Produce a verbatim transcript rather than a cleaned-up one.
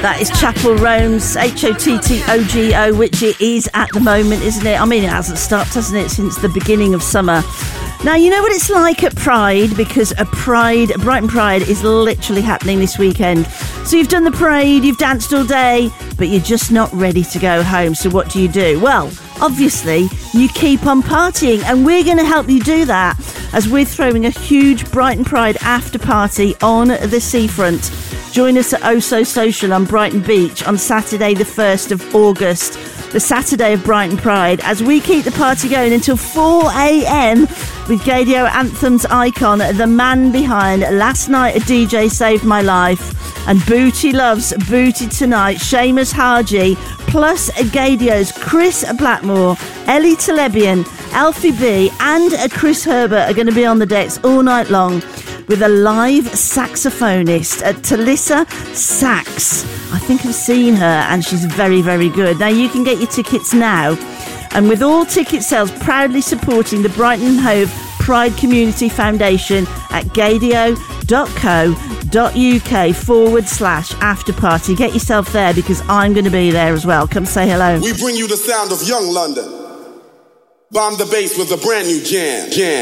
That is Chapel Rome's H O T T O G O, which it is at the moment, isn't it? I mean, it hasn't stopped, hasn't it, since the beginning of summer. Now, you know what it's like at Pride, because a Pride, Brighton Pride is literally happening this weekend. So you've done the parade, you've danced all day, but you're just not ready to go home. So what do you do? Well, obviously, you keep on partying, and we're going to help you do that as we're throwing a huge Brighton Pride after party on the seafront. Join us at Oh So Social on Brighton Beach on Saturday the first of August, the Saturday of Brighton Pride, as we keep the party going until four a.m. with Gaydio Anthem's icon, the man behind Last Night a D J Saved My Life and Booty Loves Booty Tonight, Seamus Haji, plus Gaydio's Chris Blackmore, Ellie Telebian, Alfie B and Chris Herbert are going to be on the decks all night long with a live saxophonist, uh, Talissa Sax. I think I've seen her and she's very, very good. Now, you can get your tickets now. And with all ticket sales proudly supporting the Brighton and Hove Pride Community Foundation at gaydio.co.uk forward slash after party. Get yourself there because I'm going to be there as well. Come say hello. We bring you the sound of young London. Bomb the bass with a brand new jam. Jam.